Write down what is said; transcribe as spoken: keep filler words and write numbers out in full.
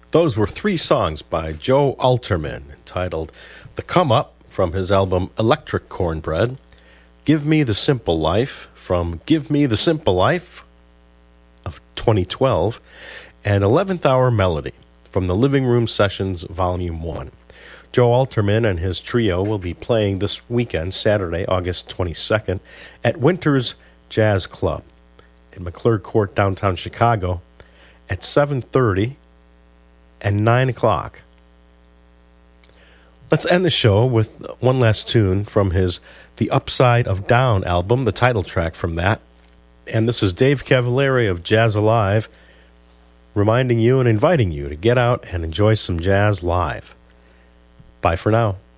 Those were three songs by Joe Alterman entitled The Come Up from his album Electric Cornbread, Give Me the Simple Life from Give Me the Simple Life of twenty twelve, and eleventh Hour Melody from the Living Room Sessions Volume one. Joe Alterman and his trio will be playing this weekend, Saturday, August twenty-second, at Winter's Jazz Club in McClurg Court, downtown Chicago, at seven thirty and nine o'clock. Let's end the show with one last tune from his The Upside of Down album, the title track from that. And this is Dave Cavalieri of Jazz Alive, reminding you and inviting you to get out and enjoy some jazz live. Bye for now.